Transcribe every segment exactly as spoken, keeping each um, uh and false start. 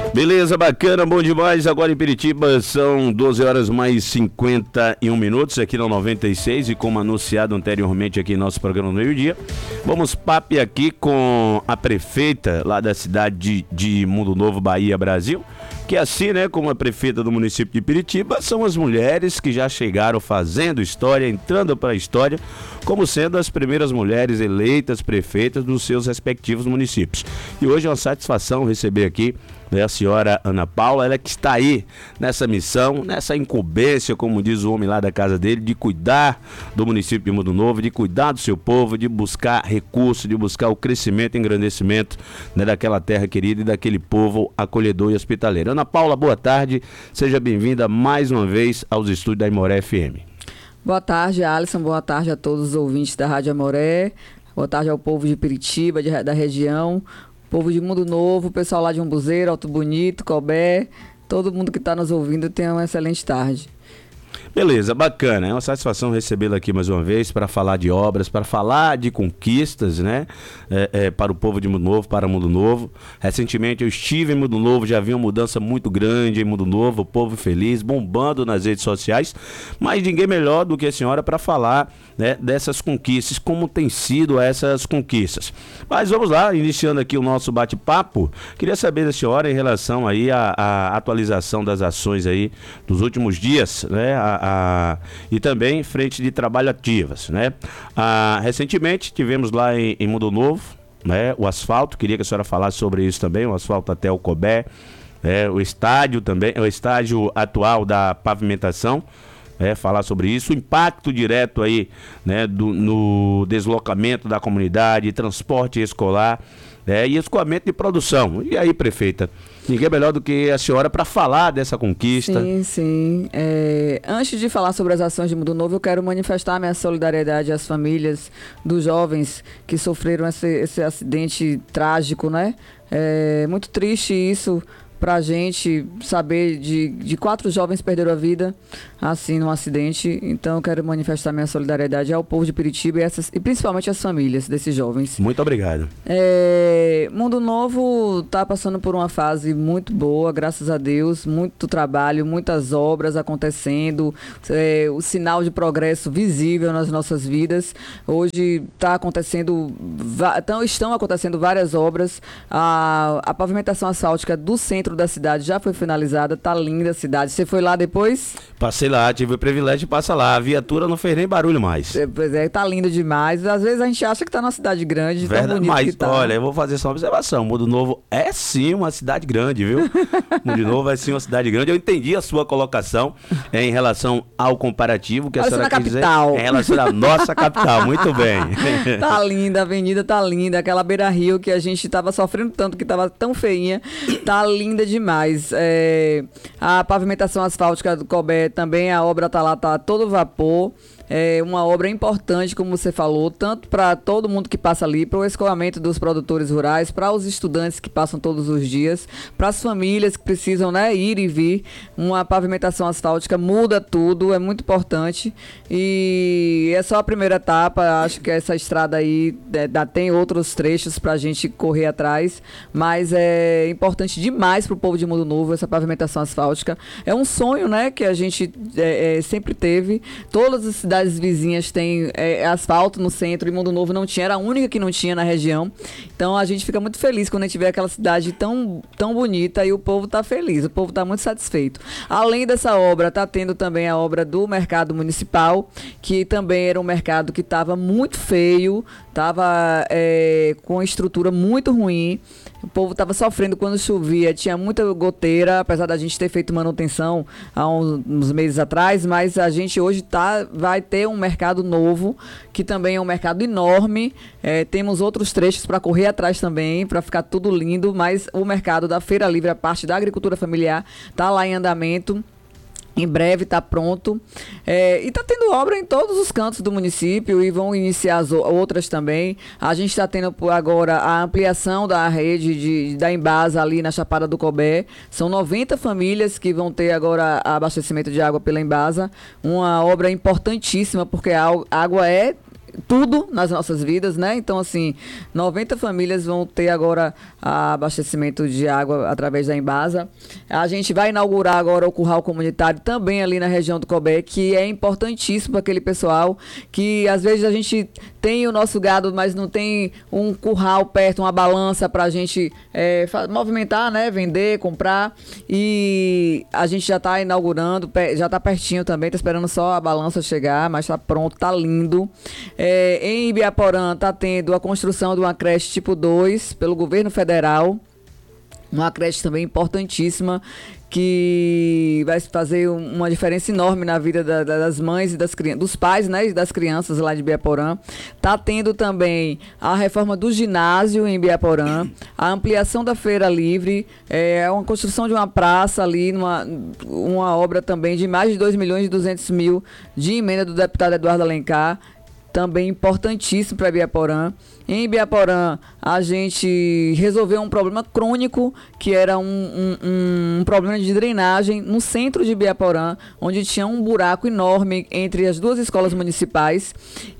Beleza, bacana, bom demais. Agora em Piritiba são doze horas mais cinquenta e um minutos aqui na noventa e seis e como anunciado anteriormente aqui em nosso programa do meio-dia, vamos papo aqui com a prefeita lá da cidade de, de Mundo Novo, Bahia, Brasil, que assim, né, como a prefeita do município de Piritiba, são as mulheres que já chegaram fazendo história, entrando para a história, como sendo as primeiras mulheres eleitas prefeitas dos seus respectivos municípios. E hoje é uma satisfação receber aqui a senhora Ana Paula, ela que está aí nessa missão, nessa incumbência, como diz o homem lá da casa dele, de cuidar do município de Mundo Novo, de cuidar do seu povo, de buscar recursos, de buscar o crescimento e engrandecimento, né, daquela terra querida e daquele povo acolhedor e hospitaleiro. Ana Paula, boa tarde, seja bem-vinda mais uma vez aos estúdios da Aimoré F M. Boa tarde, Alisson, boa tarde a todos os ouvintes da Rádio Aimoré, boa tarde ao povo de Piritiba, de, da região, povo de Mundo Novo, pessoal lá de Umbuzeiro, Alto Bonito, Cobé, todo mundo que está nos ouvindo tenha uma excelente tarde. Beleza, bacana, é uma satisfação recebê-la aqui mais uma vez para falar de obras, para falar de conquistas, né, é, é, para o povo de Mundo Novo, para Mundo Novo. Recentemente eu estive em Mundo Novo, já vi uma mudança muito grande em Mundo Novo, o povo feliz, bombando nas redes sociais, mas ninguém melhor do que a senhora para falar, né, dessas conquistas, como tem sido essas conquistas. Mas vamos lá, iniciando aqui o nosso bate-papo, queria saber da senhora em relação aí à, à atualização das ações aí dos últimos dias, né, a, a, e também frente de trabalho ativas, né? A, recentemente tivemos lá em, em Mundo Novo, né, o asfalto, queria que a senhora falasse sobre isso também, o asfalto até o Cobé, é, o estádio também, o estágio atual da pavimentação, é, falar sobre isso, o impacto direto aí, né, do, no deslocamento da comunidade, transporte escolar, é, e escoamento de produção. E aí, prefeita, ninguém é melhor do que a senhora para falar dessa conquista. Sim, sim. É, antes de falar sobre as ações de Mundo Novo, eu quero manifestar minha solidariedade às famílias dos jovens que sofreram esse, esse acidente trágico, né? É muito triste isso para a gente saber de, de quatro jovens perderam a vida assim num acidente. Então eu quero manifestar minha solidariedade ao povo de Piritiba e, essas, e principalmente às famílias desses jovens. Muito obrigado. É, Mundo Novo está passando por uma fase muito boa, graças a Deus, muito trabalho, muitas obras acontecendo, é, o sinal de progresso visível nas nossas vidas. Hoje tá acontecendo, então, estão acontecendo várias obras, a, a pavimentação asfáltica do centro da cidade já foi finalizada, tá linda a cidade. Você foi lá depois? Passei lá, tive o privilégio de passar lá. A viatura não fez nem barulho mais. É, pois é, tá lindo demais. Às vezes a gente acha que tá numa cidade grande, Verdade, tão bonito mas, que tá. Olha, eu vou fazer só uma observação. Mundo Novo é sim uma cidade grande, viu? Mundo Novo é sim uma cidade grande. Eu entendi a sua colocação é, em relação ao comparativo que a senhora quis dizer. Em relação à nossa capital, muito bem. Tá linda, a avenida tá linda. Aquela beira-rio que a gente tava sofrendo tanto, que tava tão feinha, tá linda demais. É, a pavimentação asfáltica do Cobé também, a obra tá lá, tá a todo vapor. É uma obra importante, como você falou, tanto para todo mundo que passa ali, para o escoamento dos produtores rurais, para os estudantes que passam todos os dias, para as famílias que precisam, né, ir e vir. Uma pavimentação asfáltica muda tudo, é muito importante. E é só a primeira etapa, acho que essa estrada aí é, tem outros trechos para a gente correr atrás, mas é importante demais para o povo de Mundo Novo essa pavimentação asfáltica. É um sonho, né, que a gente é, é, sempre teve. Todas as cidades As vizinhas têm é, asfalto no centro e Mundo Novo não tinha, era a única que não tinha na região. Então a gente fica muito feliz quando a gente vê aquela cidade tão, tão bonita e o povo está feliz, o povo está muito satisfeito. Além dessa obra, está tendo também a obra do mercado municipal, que também era um mercado que estava muito feio, estava é, com estrutura muito ruim. O povo estava sofrendo quando chovia, tinha muita goteira, apesar da gente ter feito manutenção há uns, uns meses atrás, mas a gente hoje tá, vai ter um mercado novo, que também é um mercado enorme. É, temos outros trechos para correr atrás também, para ficar tudo lindo, mas o mercado da Feira Livre, a parte da agricultura familiar, está lá em andamento. Em breve está pronto. É, e está tendo obra em todos os cantos do município e vão iniciar as outras também. A gente está tendo agora a ampliação da rede de, da Embasa ali na Chapada do Cobé. São noventa famílias que vão ter agora abastecimento de água pela Embasa. Uma obra importantíssima, porque a água é tudo nas nossas vidas, né? Então, assim, noventa famílias vão ter agora abastecimento de água através da Embasa. A gente vai inaugurar agora o curral comunitário também ali na região do Cobé, que é importantíssimo para aquele pessoal que às vezes a gente tem o nosso gado, mas não tem um curral perto, uma balança para a gente é, movimentar, né? Vender, comprar. E a gente já está inaugurando, já está pertinho também, está esperando só a balança chegar, mas está pronto, está lindo. É, em Ibiaporã está tendo a construção de uma creche tipo dois pelo governo federal, uma creche também importantíssima, que vai fazer uma diferença enorme na vida da, das mães e das crianças, dos pais, né, e das crianças lá de Ibiaporã. Está tendo também a reforma do ginásio em Ibiaporã, a ampliação da feira livre, é uma construção de uma praça ali, numa, uma obra também de mais de dois milhões e duzentos mil de emenda do deputado Eduardo Alencar, também importantíssimo para Ibiaporã. Em Ibiaporã, a gente resolveu um problema crônico, que era um, um, um problema de drenagem no centro de Ibiaporã, onde tinha um buraco enorme entre as duas escolas municipais.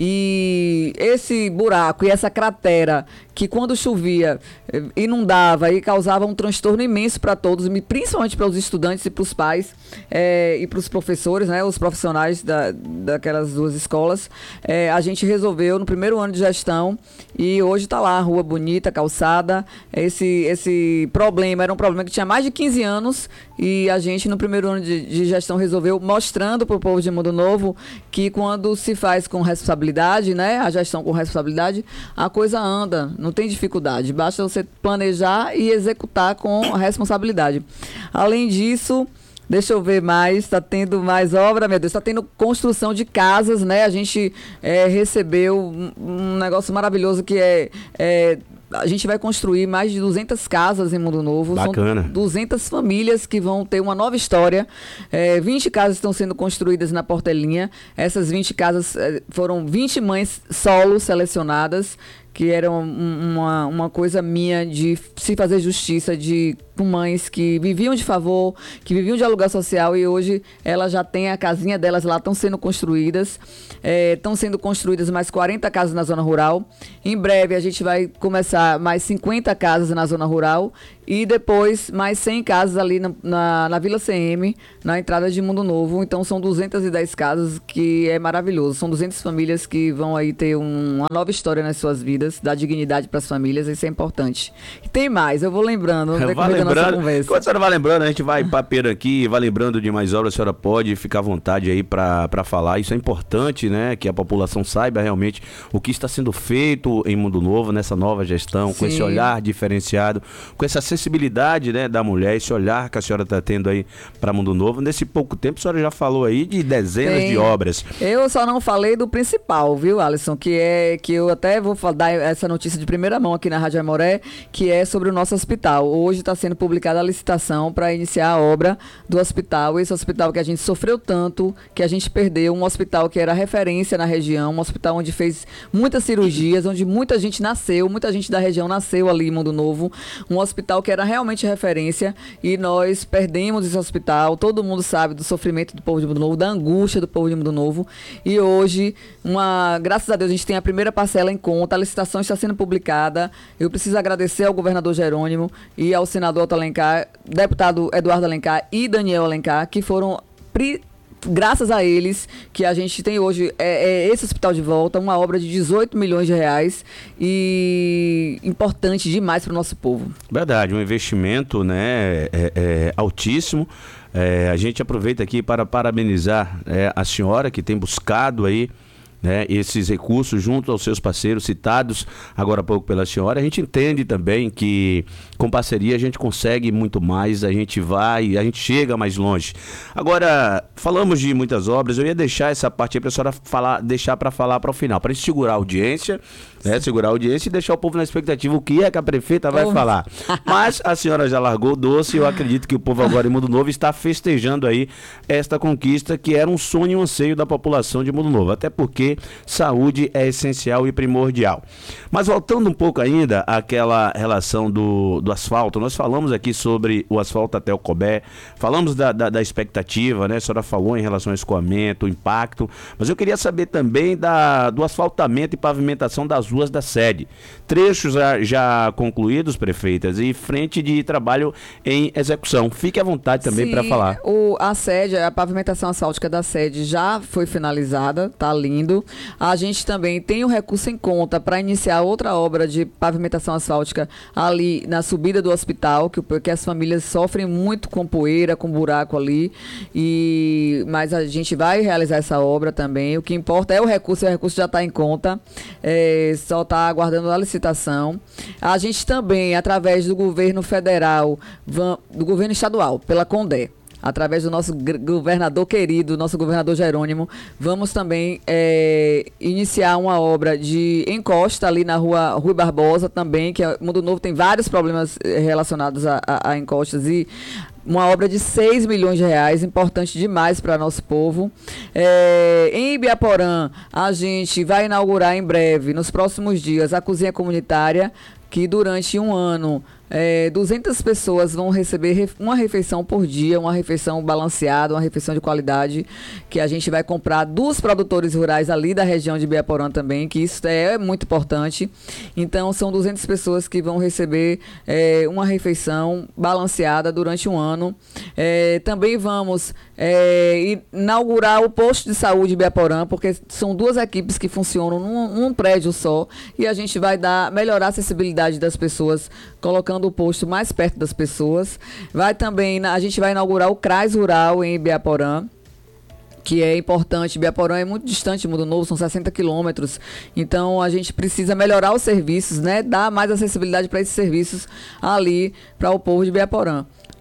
E esse buraco e essa cratera, que quando chovia, inundava e causava um transtorno imenso para todos, principalmente para os estudantes e para os pais é, e para os professores, né, os profissionais da, daquelas duas escolas, é, a gente resolveu no primeiro ano de gestão. E hoje está lá, rua bonita, calçada. Esse, esse problema era um problema que tinha mais de quinze anos e a gente, no primeiro ano de, de gestão, resolveu, mostrando para o povo de Mundo Novo que quando se faz com responsabilidade, né, a gestão com responsabilidade, a coisa anda, não tem dificuldade. Basta você planejar e executar com responsabilidade. Além disso, deixa eu ver mais, está tendo mais obra, meu Deus, está tendo construção de casas, né? A gente é, recebeu um, um negócio maravilhoso que é, é... a gente vai construir mais de duzentas casas em Mundo Novo. Bacana. São duzentas famílias que vão ter uma nova história. É, vinte casas estão sendo construídas na Portelinha. Essas vinte casas é, foram vinte mães solo selecionadas, que era uma, uma coisa minha de se fazer justiça de, com mães que viviam de favor, que viviam de aluguel social, e hoje elas já têm a casinha delas lá, estão sendo construídas. Estão é, sendo construídas mais quarenta casas na zona rural. Em breve a gente vai começar mais cinquenta casas na zona rural e depois mais cem casas ali na, na, na Vila C M, na entrada de Mundo Novo. Então são duzentas e dez casas, que é maravilhoso. São duzentas famílias que vão aí ter um, uma nova história nas suas vidas, dar dignidade para as famílias, isso é importante. E tem mais, eu vou lembrando, vamos vai lembrando, quando a senhora vai lembrando, a gente vai papeando aqui, vai lembrando de mais obras, a senhora pode ficar à vontade aí para falar. Isso é importante, né, que a população saiba realmente o que está sendo feito em Mundo Novo, nessa nova gestão, com Sim. esse olhar diferenciado, com essa sensibilidade, né, da mulher, esse olhar que a senhora está tendo aí para Mundo Novo. Nesse pouco tempo, a senhora já falou aí de dezenas Tem. de obras. Eu só não falei do principal, viu, Alisson, que é, que eu até vou dar essa notícia de primeira mão aqui na Rádio Aimoré, que é sobre o nosso hospital. Hoje está sendo publicada a licitação para iniciar a obra do hospital, esse hospital que a gente sofreu tanto, que a gente perdeu, um hospital que era referência na região, um hospital onde fez muitas cirurgias, onde muita gente nasceu, muita gente da região nasceu ali em Mundo Novo, um hospital que era realmente referência, e nós perdemos esse hospital. Todo mundo sabe do sofrimento do povo de Mundo Novo, da angústia do povo de Mundo Novo, e hoje, uma, graças a Deus, a gente tem a primeira parcela em conta, a licitação está sendo publicada. Eu preciso agradecer ao governador Jerônimo e ao senador Otto Alencar, deputado Eduardo Alencar e Daniel Alencar, que foram pri graças a eles que a gente tem hoje é, é esse hospital de volta, uma obra de dezoito milhões de reais, e importante demais para o nosso povo. Verdade, um investimento, né, é, é, altíssimo. É, a gente aproveita aqui para parabenizar é, a senhora que tem buscado aí, né, esses recursos junto aos seus parceiros citados agora há pouco pela senhora. A gente entende também que com parceria a gente consegue muito mais, a gente vai, a gente chega mais longe. Agora, falamos de muitas obras, eu ia deixar essa parte aí para a senhora falar, deixar para falar para o final, para segurar a audiência, né, segurar a audiência e deixar o povo na expectativa o que é que a prefeita vai oh. falar. Mas a senhora já largou o doce, eu acredito que o povo agora em Mundo Novo está festejando aí esta conquista que era um sonho e um anseio da população de Mundo Novo, até porque porque saúde é essencial e primordial. Mas voltando um pouco ainda àquela relação do, do asfalto, nós falamos aqui sobre o asfalto até o Cobé, falamos da, da, da expectativa, né? A senhora falou em relação ao escoamento, o impacto, mas eu queria saber também da, do asfaltamento e pavimentação das ruas da sede. Trechos já, já concluídos, prefeitas, e frente de trabalho em execução. Fique à vontade também para falar. O, a sede, a pavimentação asfáltica da sede já foi finalizada, tá lindo. A gente também tem o recurso em conta para iniciar outra obra de pavimentação asfáltica ali na subida do hospital, que, porque as famílias sofrem muito com poeira, com buraco ali, e, mas a gente vai realizar essa obra também. O que importa é o recurso, o recurso já está em conta, é, só está aguardando a licitação. A gente também, através do governo federal, do governo estadual, pela Condé, através do nosso governador querido, nosso governador Jerônimo, vamos também é, iniciar uma obra de encosta ali na rua Rui Barbosa também, que é, Mundo Novo tem vários problemas relacionados a, a, a encostas, e uma obra de seis milhões de reais, importante demais para nosso povo. É, em Ibiaporã, a gente vai inaugurar em breve, nos próximos dias, a cozinha comunitária, que durante um ano É, duzentas pessoas vão receber ref- uma refeição por dia, uma refeição balanceada, uma refeição de qualidade, que a gente vai comprar dos produtores rurais ali da região de Ibiaporã também, que isso é muito importante. Então, são duzentas pessoas que vão receber é, uma refeição balanceada durante um ano. É, também vamos é, inaugurar o posto de saúde de Ibiaporã, porque são duas equipes que funcionam num, num prédio só, e a gente vai dar, melhorar a acessibilidade das pessoas, colocando o posto mais perto das pessoas. Vai também, a gente vai inaugurar o CRAS Rural em Ibiaporã, que é importante. Ibiaporã é muito distante de Mundo Novo, são sessenta quilômetros, então a gente precisa melhorar os serviços, né? Dar mais acessibilidade para esses serviços ali para o povo de Ibiaporã.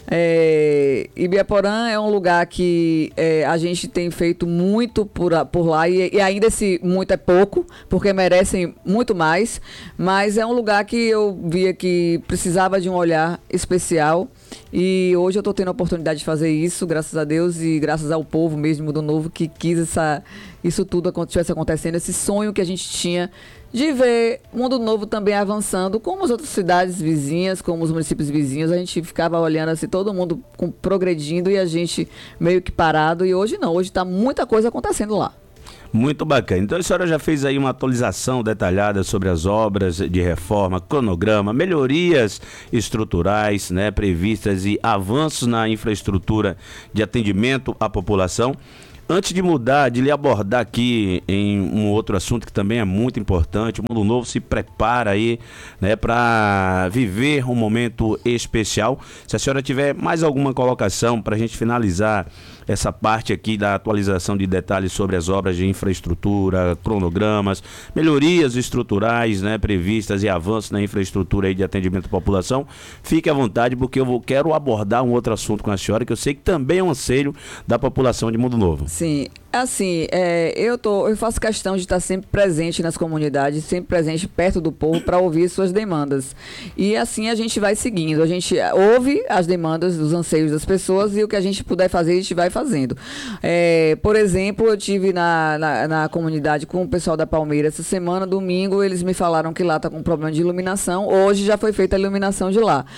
É, Ibiaporã é um lugar que é, a gente tem feito muito por, por lá, e, e ainda esse muito é pouco, porque merecem muito mais, mas é um lugar que eu via que precisava de um olhar especial, e hoje eu estou tendo a oportunidade de fazer isso, graças a Deus e graças ao povo mesmo do Novo, que quis essa, isso tudo estivesse acontecendo, esse sonho que a gente tinha de ver Mundo Novo também avançando, como as outras cidades vizinhas, como os municípios vizinhos. A gente ficava olhando assim, todo mundo com, progredindo, e a gente meio que parado, e hoje não, hoje está muita coisa acontecendo lá. Muito bacana. Então a senhora já fez aí uma atualização detalhada sobre as obras de reforma, cronograma, melhorias estruturais, né, previstas, e avanços na infraestrutura de atendimento à população. Antes de mudar, de lhe abordar aqui em um outro assunto que também é muito importante, o Mundo Novo se prepara aí, né, para viver um momento especial. Se a senhora tiver mais alguma colocação para a gente finalizar essa parte aqui da atualização de detalhes sobre as obras de infraestrutura, cronogramas, melhorias estruturais, né, previstas, e avanços na infraestrutura aí de atendimento à população, fique à vontade, porque eu vou, quero abordar um outro assunto com a senhora, que eu sei que também é um anseio da população de Mundo Novo. Sim, assim, é, eu, tô, eu faço questão de estar sempre presente nas comunidades, sempre presente perto do povo para ouvir suas demandas. E assim a gente vai seguindo, a gente ouve as demandas, os anseios das pessoas, e o que a gente puder fazer, a gente vai fazendo. É, por exemplo, eu tive na, na, na comunidade com o pessoal da Palmeira essa semana, domingo, eles me falaram que lá está com problema de iluminação. Hoje já foi feita a iluminação de lá.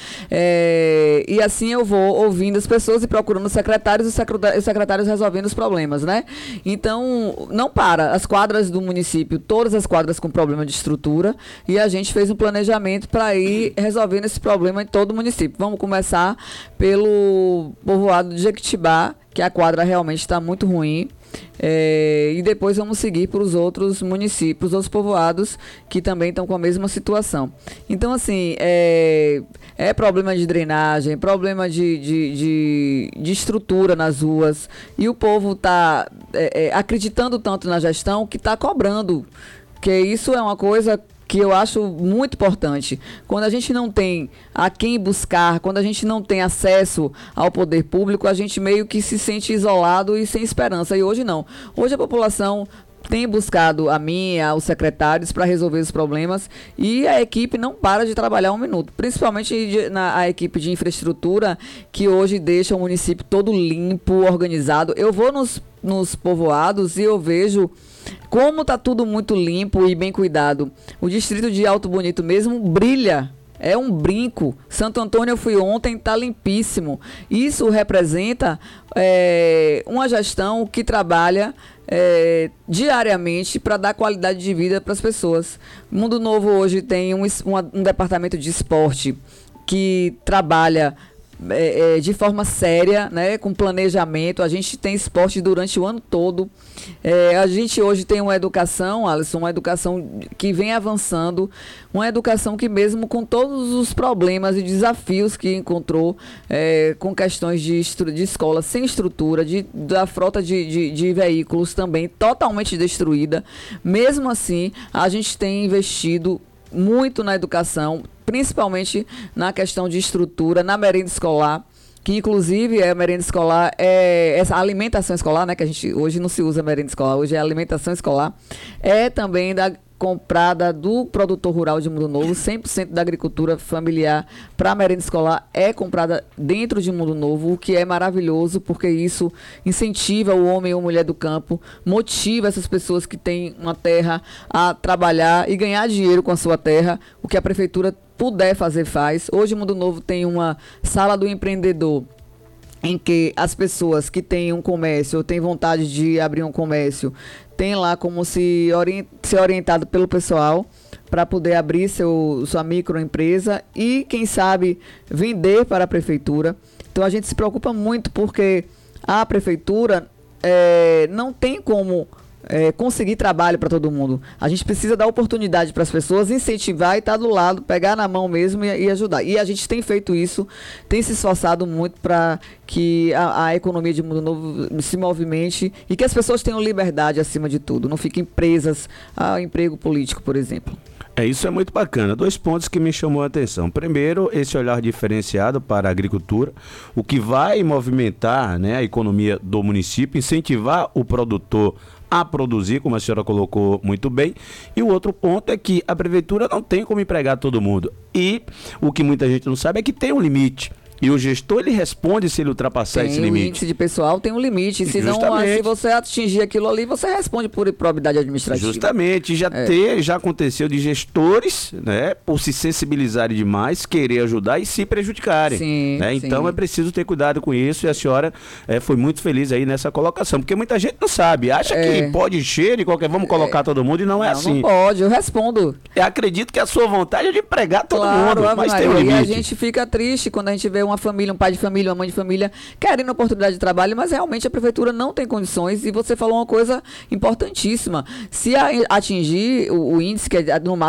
É, e assim eu vou ouvindo as pessoas e procurando secretários, e os secretários resolvendo os problemas, né? Então, não para. As quadras do município, todas as quadras com problema de estrutura, e a gente fez um planejamento para ir resolvendo esse problema em todo o município. Vamos começar pelo povoado de Jequitibá, que a quadra realmente está muito ruim. É, e depois vamos seguir para os outros municípios, os outros povoados que também estão com a mesma situação. Então, assim, é, é problema de drenagem, problema de, de, de, de estrutura nas ruas, e o povo está é, é, acreditando tanto na gestão que está cobrando, que isso é uma coisa que eu acho muito importante. Quando a gente não tem a quem buscar, quando a gente não tem acesso ao poder público, a gente meio que se sente isolado e sem esperança. E hoje não. Hoje a população tem buscado a mim, aos secretários, para resolver os problemas, e a equipe não para de trabalhar um minuto, principalmente de, na a equipe de infraestrutura, que hoje deixa o município todo limpo, organizado. Eu vou nos, nos povoados e eu vejo Como tá tudo muito limpo e bem cuidado. O distrito de Alto Bonito mesmo brilha. É um brinco. Santo Antônio eu fui ontem, tá limpíssimo. Isso representa é, uma gestão que trabalha é, diariamente para dar qualidade de vida para as pessoas. Mundo Novo hoje tem um, um, um departamento de esporte que trabalha É, é, de forma séria, né, com planejamento. A gente tem esporte durante o ano todo. É, a gente hoje tem uma educação, Alisson, uma educação que vem avançando, uma educação que mesmo com todos os problemas e desafios que encontrou, é, com questões de, de escola sem estrutura, de, da frota de, de, de veículos também totalmente destruída, mesmo assim a gente tem investido muito na educação, principalmente na questão de estrutura, na merenda escolar, que inclusive a merenda escolar é essa alimentação escolar, né, que a gente hoje não se usa merenda escolar, hoje é alimentação escolar, é também da comprada do produtor rural de Mundo Novo. Cem por cento da agricultura familiar para a merenda escolar é comprada dentro de Mundo Novo, o que é maravilhoso, porque isso incentiva o homem ou mulher do campo, motiva essas pessoas que têm uma terra a trabalhar e ganhar dinheiro com a sua terra, o que a prefeitura puder fazer, faz. Hoje Mundo Novo tem uma sala do empreendedor, em que as pessoas que têm um comércio ou têm vontade de abrir um comércio tem lá como se orient, ser orientado pelo pessoal para poder abrir seu, sua microempresa e, quem sabe, vender para a prefeitura. Então a gente se preocupa muito porque a prefeitura é, não tem como É, conseguir trabalho para todo mundo. A gente precisa dar oportunidade para as pessoas, incentivar e estar do lado, pegar na mão mesmo e, e ajudar. E a gente tem feito isso, tem se esforçado muito para que a, a economia de Mundo Novo se movimente e que as pessoas tenham liberdade acima de tudo, não fiquem presas ao emprego político, por exemplo. É, isso é muito bacana. Dois pontos que me chamou a atenção. Primeiro, esse olhar diferenciado para a agricultura, o que vai movimentar, né, a economia do município, incentivar o produtor a produzir, como a senhora colocou muito bem. E o outro ponto é que a prefeitura não tem como empregar todo mundo. E o que muita gente não sabe é que tem um limite. E o gestor, ele responde se ele ultrapassar tem esse limite. O índice de pessoal tem um limite. Se, não, se você atingir aquilo ali, você responde por improbidade administrativa. Justamente. Já, é. ter, já aconteceu de gestores, né, por se sensibilizarem demais, querer ajudar e se prejudicarem. Sim, né? Então sim. é preciso ter cuidado com isso. E a senhora é, foi muito feliz aí nessa colocação. Porque muita gente não sabe. Acha é. que pode encher e qualquer... Vamos colocar é. todo mundo e não, não é assim. Não pode. Eu respondo. Eu acredito que a sua vontade é de empregar todo claro, mundo. Mas tem um limite. E a gente fica triste quando a gente vê uma família, um pai de família, uma mãe de família querendo oportunidade de trabalho, mas realmente a prefeitura não tem condições. E você falou uma coisa importantíssima. Se a, atingir o, o índice, que é no máximo